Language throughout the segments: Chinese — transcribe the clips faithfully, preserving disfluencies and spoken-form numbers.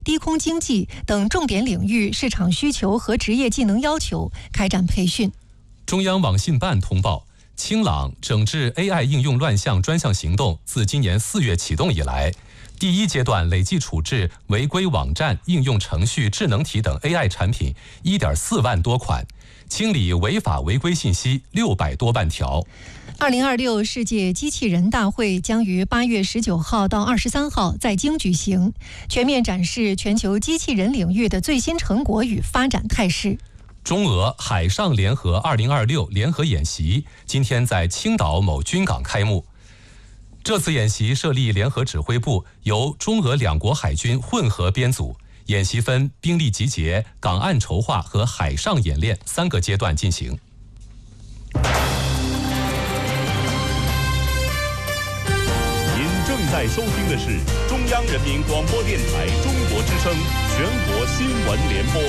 低空经济等重点领域市场需求和职业技能要求开展培训。 中央网信办通报，清朗整治 A I 应用乱象专项行动自今年四月启动以来，第一阶段累计处置违规网站、应用程序、智能体等 A I 产品 一点四万多款，清理违法违规信息六百多万条。 二零二六世界机器人大会将于八月十九号到二十三号在京举行，全面展示全球机器人领域的最新成果与发展态势。 中俄海上联合二零二六联合演习今天在青岛某军港开幕。这次演习设立联合指挥部，由中俄两国海军混合编组。演习分兵力集结、港岸筹划和海上演练三个阶段进行。 正在收听的是中央人民广播电台中国之声全国新闻联播。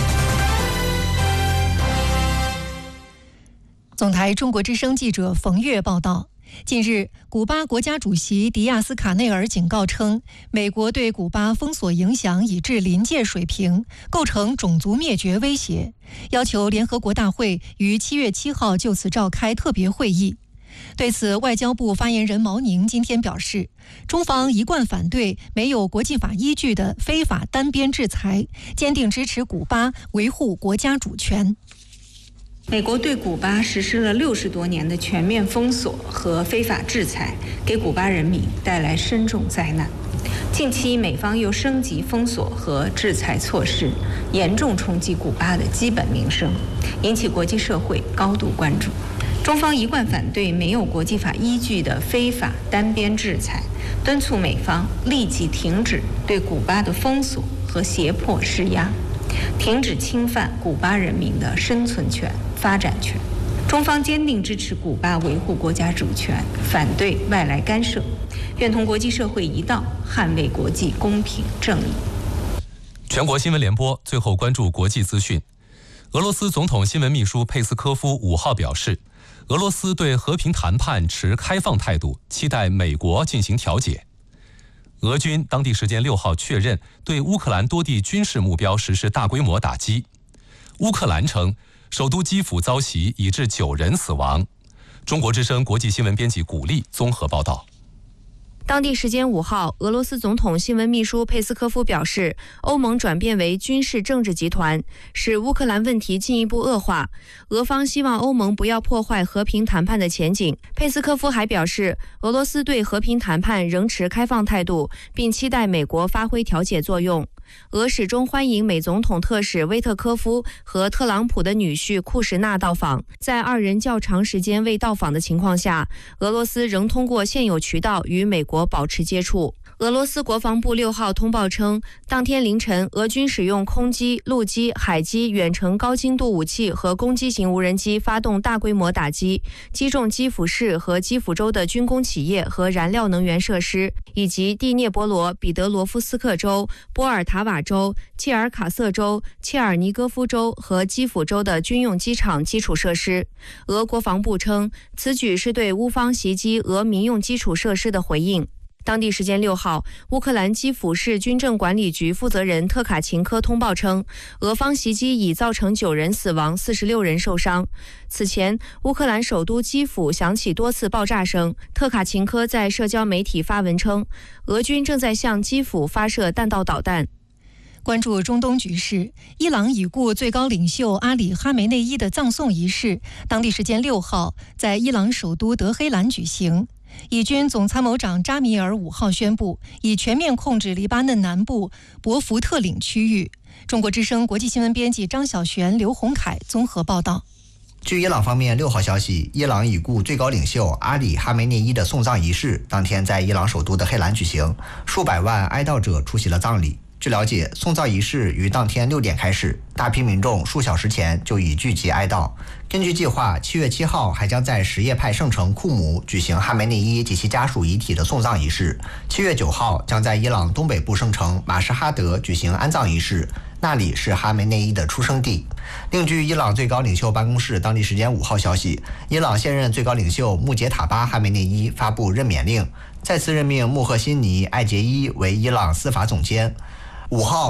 总台中国之声记者冯月报道，近日，古巴国家主席迪亚斯卡内尔警告称，美国对古巴封锁影响已至临界水平，构成种族灭绝威胁，要求联合国大会于七月七号就此召开特别会议。对此，外交部发言人毛宁今天表示，中方一贯反对没有国际法依据的非法单边制裁，坚定支持古巴维护国家主权。 美国对古巴实施了六十多年的全面封锁和非法制裁，给古巴人民带来深重灾难。近期，美方又升级封锁和制裁措施，严重冲击古巴的基本民生，引起国际社会高度关注。中方一贯反对没有国际法依据的非法单边制裁，敦促美方立即停止对古巴的封锁和胁迫施压，停止侵犯古巴人民的生存权、发展权。中方坚定支持古巴维护国家主权，反对外来干涉，愿同国际社会一道捍卫国际公平正义。 全国新闻联播最后关注国际资讯。俄罗斯总统新闻秘书佩斯科夫五号表示，俄罗斯对和平谈判持开放态度，期待美国进行调解。俄军当地时间六号确认对乌克兰多地军事目标实施大规模打击。乌克兰称，首都基辅遭袭，已致九人死亡。中国之声国际新闻编辑古丽综合报道。 当地时间五号，俄罗斯总统新闻秘书佩斯科夫表示，欧盟转变为军事政治集团，使乌克兰问题进一步恶化。俄方希望欧盟不要破坏和平谈判的前景。佩斯科夫还表示，俄罗斯对和平谈判仍持开放态度，并期待美国发挥调解作用。俄始终欢迎美总统特使威特科夫和特朗普的女婿库什纳到访。在二人较长时间未到访的情况下，俄罗斯仍通过现有渠道与美国保持接触。俄罗斯国防部六号通报称，当天凌晨，俄军使用空机、陆基、海基远程高精度武器和攻击型无人机发动大规模打击，击中基辅市和基辅州的军工企业和燃料能源设施，以及第聂伯罗、彼得罗夫斯克州、波尔塔瓦州、切尔卡瑟州、切尔尼戈夫州和基辅州的军用机场基础设施。俄国防部称，此举是对乌方袭击俄民用基础设施的回应。当地时间六号，乌克兰基辅市军政管理局负责人特卡琴科通报称，俄方袭击已造成九人死亡、四十六人受伤。此前，乌克兰首都基辅响起多次爆炸声。特卡琴科在社交媒体发文称，俄军正在向基辅发射弹道导弹。 关注中东局势，伊朗已故最高领袖阿里·哈梅内伊的葬送仪式，当地时间六号在伊朗首都德黑兰举行。以军总参谋长扎米尔五号宣布，已全面控制黎巴嫩南部博福特岭区域。中国之声国际新闻编辑张小璇、刘洪凯综合报道。 据伊朗方面六号消息，伊朗已故最高领袖阿里·哈梅内伊的送葬仪式当天在伊朗首都德黑兰举行，数百万哀悼者出席了葬礼。据了解，送葬仪式于当天六点开始，大批民众数小时前就已聚集哀悼。根据计划，七月七号还将在什叶派圣城库姆举行哈梅内伊及其家属遗体的送葬仪式。七月九号将在伊朗东北部圣城马什哈德举行安葬仪式，那里是哈梅内伊的出生地。另据伊朗最高领袖办公室当地时间五号消息，伊朗现任最高领袖穆杰塔巴·哈梅内伊发布任免令，再次任命穆赫辛尼·艾杰伊为伊朗司法总监。五号